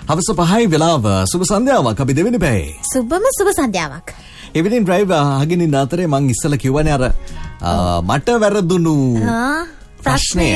හවස 5යි වෙලාව සුබ සන්ධ්‍යාවක් අපි දෙවෙනි පැයේ. සුබම සුබ සන්ධ්‍යාවක්. එවිටින් ඩ්‍රයිව් අහගෙන ඉන්න අතරේ මං ඉස්සලා කියවනේ අර මට වැරදුණු ප්‍රශ්නය.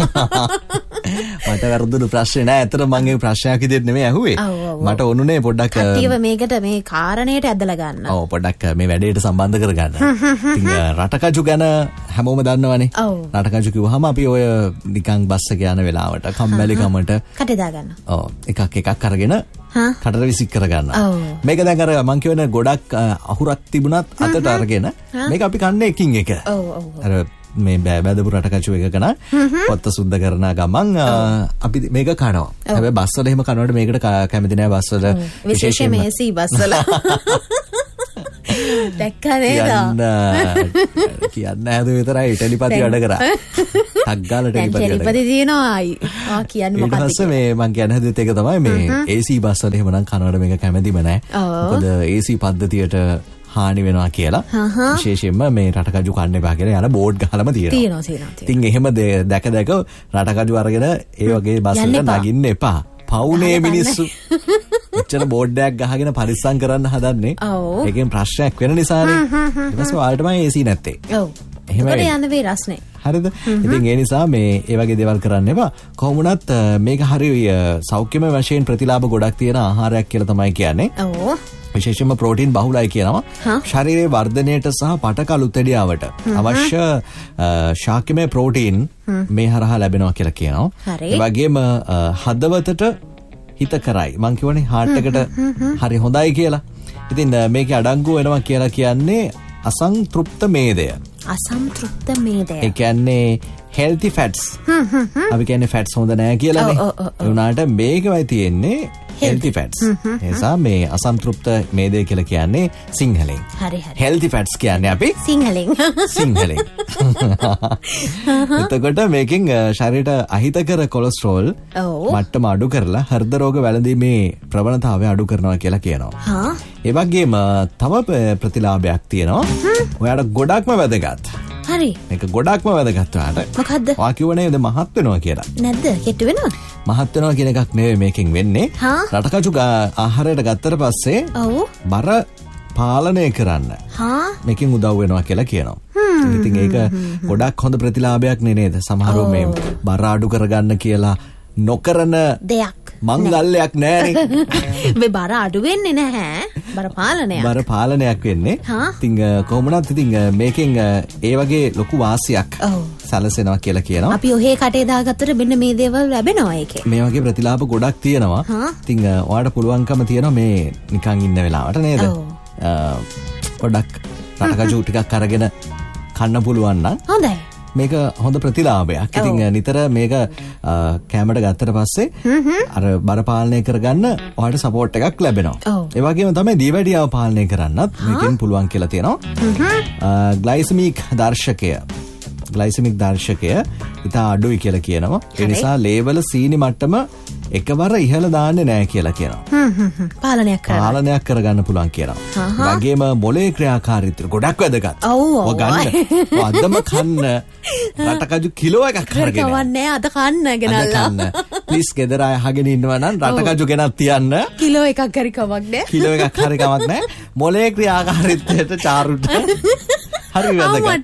මට වැරදුණු ප්‍රශ්නේ නෑ. ඇත්තට මං ඒ ප්‍රශ්නයක් විදිහට නෙමෙයි අහුවේ. මට ඕනුනේ පොඩ්ඩක් කට්ටියව මේකට මේ කාරණේට ඇදලා ගන්න. ඔව් පොඩ්ඩක් මේ වැඩේට සම්බන්ධ කරගන්න. ඉතින් රටකජු ගැන හැමෝම දන්නවනේ. රටකජු කිව්වහම අපි ඔය නිකන් බස් එක යන වෙලාවට කම්මැලිකමට කටේ දාගන්න. ඔව් එකක් අරගෙන කටට විසික් කරගන්න. මේක දැන් අර මං කියවනේ ගොඩක් අහුරක් තිබුණත් අතට අරගෙන මේක අපි කන්නේ එකින් එක. අර මේ බෑබෑදපු රටකචු එක ගන පොත්ත සුද්ධ කරන ගමන් අපි මේක කනවා. හැබැයි බස් වල එහෙම කනකොට මේකට කැමති නෑ බස් වල විශේෂයෙන්ම AC බස් වල. දැක්කා නේද? කියන්න හද විතරයි ටෙලිපති වැඩ කරා. ටක් ගාලා ටෙලිපති තියෙනවා. කියන්න මොකක්ද? ඊට පස්සේ මේ මං කියන්න හදෙත් ඒක තමයි මේ AC බස් වල එහෙම නම් කනකොට මේක කැමතිම නෑ. මොකද AC පද්ධතියට හානි වෙනවා කියලා විශේෂයෙන්ම මේ රටකජු කන්න එපා කියලා යන බෝඩ් ගහලම තියෙනවා. ඉතින් එහෙම දැක රටකජු අරගෙන ඒ වගේ බස් වලට නගින්න එපා. පවුනේ මිනිස්සු. එච්චර බෝඩ් එකක් ගහගෙන පරිස්සම් කරන්න හදන්නේ. ඒකෙන් ප්‍රශ්නයක් වෙන නිසානේ. ඊට පස්සේ ඔයාලටමයි AC නැත්තේ. ඔව්. එහෙමයි. යන්න වේ රස්නේ. හරිද? ඉතින් ඒ නිසා මේ ඒ වගේ දේවල් කරන්න එපා. කොහොම වුණත් මේක හරි සෞඛ්‍යමය වශයෙන් ප්‍රතිලාභ ගොඩක් තියෙන ආහාරයක් කියලා තමයි කියන්නේ. ඔව්. විශේෂයෙන්ම ප්‍රෝටීන් බහුලයි කියනවා. ශරීරයේ වර්ධනයට සහ පටකලු තෙඩියාවට අවශ්‍ය ශාක්‍යමය ප්‍රෝටීන් මේ හරහා ලැබෙනවා කියලා කියනවා. ඒ වගේම හදවතට හිත කරයි. මං කියවනේ හાર્ට් එකට හරි හොඳයි කියලා. ඉතින් මේකේ අඩංගු වෙනවා කියලා කියන්නේ අසන්තෘප්ත මේදය. අසන්තෘප්ත මේදය. ඒ කියන්නේ healthy fats. අපි කියන්නේ fats හොඳ නෑ කියලානේ. ඒ වුණාට මේකමයි තියෙන්නේ healthy fats. එසා මේ අසන්තෘප්ත මේදය කියලා කියන්නේ සිංහලෙන්. හරි. healthy fats කියන්නේ අපි සිංහලෙන්. එතකොට මේකෙන් ශරීරයට අහිතකර කොලෙස්ටරෝල් මට්ටම අඩු කරලා හෘද රෝග වැළඳීමේ ප්‍රවණතාවය අඩු කරනවා කියලා කියනවා. ඒ වගේම තව ප්‍රතිලාභයක් තියෙනවා. ඔයාලට ගොඩක්ම වැදගත්. හරි. මේක ගොඩක්ම වැදගත් ඔයාලට. මොකද්ද? ඔයා කියවනේ මහත් වෙනවා කියලා. නැද්ද? කෙටු වෙනවා? මහත් වෙනවා කියන එකක් නෙවෙයි මේකෙන් වෙන්නේ. රටකජු ආහාරයට ගත්තට පස්සේ බර පාලනය කරන්න මේකෙන් උදව් වෙනවා කියලා කියනවා. ඉතින් ඒක ගොඩක් හොඳ ප්‍රතිලාභයක් නේද? සමහරව මේ බර අඩු කරගන්න කියලා නොකරන දෙයක් මංගල්‍යයක් නෑනේ. මේ බර අඩු වෙන්නේ නැහැ. බර පාලනයක් වෙන්නේ. ඉතින් කොහොමනත් ඉතින් මේකෙන් ඒ වගේ ලොකු වාසියක් සැලසෙනවා කියලා කියනවා. අපි ඔහේ කටේ දාගත්තට මෙන්න මේ දේවල් ලැබෙනවා ඒකේ. මේ වගේ ප්‍රතිලාභ ගොඩක් තියෙනවා. ඉතින් ඔයාලට පුළුවන්කම තියෙනවා මේ නිකන් ඉන්න වෙලාවට නේද? පොඩක් රටකජු ටිකක් අරගෙන කන්න පුළුවන් නම් හොඳයි. මේක හොඳ ප්‍රතිලාභයක්. ඉතින් නිතර මේක කැමරට ගත්තට පස්සේ අර බර පාලනය කරගන්න ඔයාලට සපෝට් එකක් ලැබෙනවා. ඒ වගේම තමයි දියවැඩියාව පාලනය කරන්නත් මේකෙන් පුළුවන් කියලා තියෙනවා. ග්ලයිසමික් දර්ශකය ඉතා අඩුයි කියලා කියනවා. ඒ නිසා ලේවල සීනි මට්ටම එකවර ඉහළ දාන්නේ නැහැ කියලා කියනවා. පාලනයක් කරගන්න පුළුවන් කියනවා. වගේම මොලේ ක්‍රියාකාරීත්වය ගොඩක් වැදගත්. ඔව් ගන්න. අදම කන්න රටකජු කිලෝ එකක් අරගෙන. කවන්නේ අද කන්න ගෙනල්ලා. ප්ලීස් ගෙදර අය අහගෙන ඉන්නවා නම් රටකජු ගෙනත් තියන්න. කිලෝ එකක් හරි කමක් නැහැ. කිලෝ එකක් හරි කමක් නැහැ. මොලේ ක්‍රියාකාරීත්වයට චාරුට හරි වැදගත්.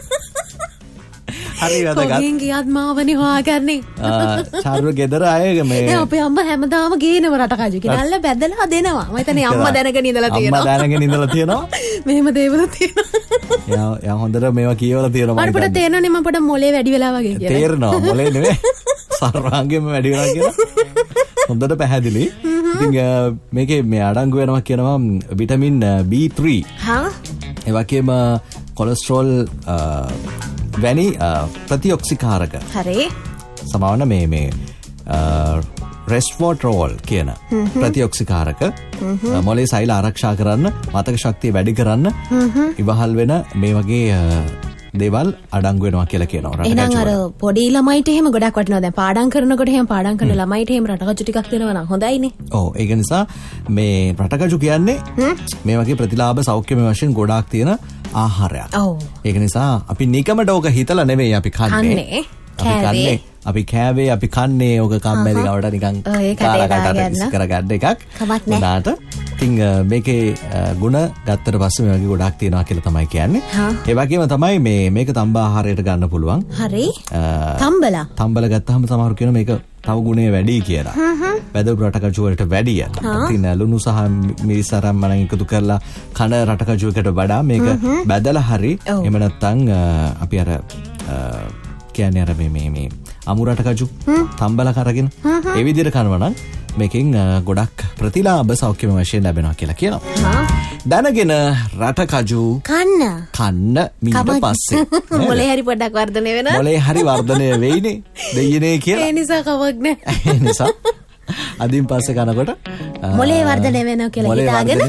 හරි වැදගත්. කොහෙන් ගියත් මාවනේ හොයාගන්නේ. චාරු ගෙදර අය මේ අපේ අම්මා හැමදාම ගේනව රටකජු ගෙනල්ලා බැදලා දෙනවා. මම හිතන්නේ අම්මා දැනගෙන ඉඳලා තියෙනවා. මෙහෙම දේවල් තියෙනවා. යා හොඳට මේවා කියවලා තියෙනවා. මට පොඩ තේරෙන්නේ මම පොඩ මොලේ වැඩි වෙලා වගේ කියලා. තේරෙනවා මොලේ නෙවෙයි. සර්වාංගෙම වැඩි වෙනවා කියලා. හොඳට පැහැදිලි. ඉතින් මේකේ මේ අඩංගු වෙනවා කියනවා විටමින් B3. ඒ වගේම කොලෙස්ටරෝල් වැනි ප්‍රතිඔක්සිකාරක. හරි. සමාවන මේ රෙස්වර්ට්‍රෝල් කියන ප්‍රතිඔක්සිකාරක මොලේ සෛල ආරක්ෂා කරන්න, මතක ශක්තිය වැඩි කරන්න ඉවහල් වෙන මේ වගේ දේවල් අඩංගු වෙනවා කියලා කියනවා. එහෙනම් අර පොඩි ළමයිට එහෙම ගොඩක් වටිනවා. දැන් පාඩම් කරනකොට එහෙම පාඩම් කරන ළමයිට එහෙම රටකජු ටිකක් දෙනවා නම් හොඳයිනේ. ඔව් ඒක නිසා මේ රටකජු කියන්නේ මේ වගේ ප්‍රතිලාභ සෞඛ්‍යමය වශයෙන් ගොඩාක් තියෙන ආහාරයක්. ඒක නිසා අපි නිකමට ඕක හිතලා නෙවෙයි අපි කන්නේ. අපි කන්නේ අපි කෑවේ අපි කන්නේ ඕක කම්මැලි කවට නිකන් කාලකට ඉස් කරගන්න එකක්. උනාට ඉතින් මේකේ ಗುಣ ගත්තට පස්සේ මේ වගේ ගොඩක් තියෙනවා කියලා තමයි කියන්නේ. ඒ වගේම තමයි මේක තම්බ ආහාරයට ගන්න පුළුවන්. හරි. තම්බල ගත්තාම සමහරු කියනවා මේක තව ගුණය වැඩි කියලා. වැදපු රටකජු වලට වැඩිය. ඉතින් ලුණු සහ මිරිස් අරන් මනම් එකතු කරලා කන රටකජුවකට වඩා මේක බැදලා හරි එහෙම නැත්නම් අපි අර කියන්නේ අර මේ අමු රටකජු තම්බලා කරගෙන ඒ විදිහට කරනවා නම් මේකෙන් ගොඩක් ප්‍රතිලාභ සෞඛ්‍යම වශයෙන් ලැබෙනවා කියලා කියනවා. දැනගෙන රටකජු කන්න මීට පස්සේ මොලේ හරි පොඩ්ඩක් වර්ධනය වෙනවා. මොලේ හරි වර්ධනය වෙයිනේ දෙයියනේ කියලා. ඒ නිසා කමක් නැහැ. ඒ නිසා අදින් පස්සේ කනකොට මොලේ වර්ධනය වෙනවා කියලා හිතාගෙන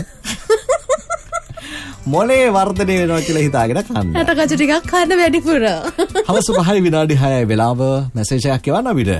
මොලේ වර්ධනය වෙනවා කියලා හිතාගෙන කන්න. රටකජු ටිකක් කන්න වැඩිපුර. හවස 5 විනාඩි 6 වෙලාව මැසේජ් එකක් එවන්න අපිට.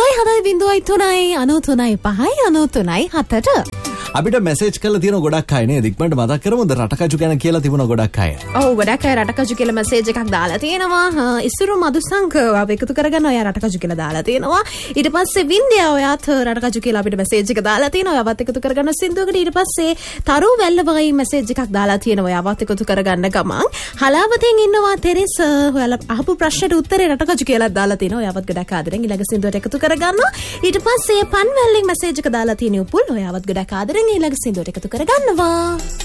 0.703.93.93.7ට. අපිට මැසේජ් කරලා තියෙන ගොඩක් අය නේද? ඉක්මනට මතක් කරමුද රටකජු ගැන කියලා තිබුණ ගොඩක් අය. ඔව් ගොඩක් අය රටකජු කියලා මැසේජ් එකක් දාලා තියෙනවා. ඉස්සුරු මදුසංක අප එකතු කරගෙන ඔයා රටකජු කියලා දාලා තියෙනවා. ඊට පස්සේ වින්ද්‍යා ඔයාත් රටකජු කියලා අපිට මැසේජ් එක දාලා තියෙනවා. ඔයාවත් එකතු කරගන්න සින්දුවකට ඊට පස්සේ තරු වැල්ලවයි මැසේජ් එකක් දාලා තියෙනවා. ඔයාවත් එකතු කරගන්න ගමන් හලාවතෙන් ඉන්නවා තෙරෙස් ඔයාලා අහපු ප්‍රශ්නෙට උත්තරේ රටකජු කියලා දාලා තියෙනවා. ඔයාවත් ගොඩක් ආදරෙන් ඊළඟ සින්දුවට එකතු කරගන්නවා. ඊට පස්සේ පන්වැල්ලෙන් මැසේජ් එක දාලා තියෙන උපුල් ඔයාවත් ගොඩක් ආදරෙන් ඊළඟ සින්දුවට එකතු කරගන්නවා.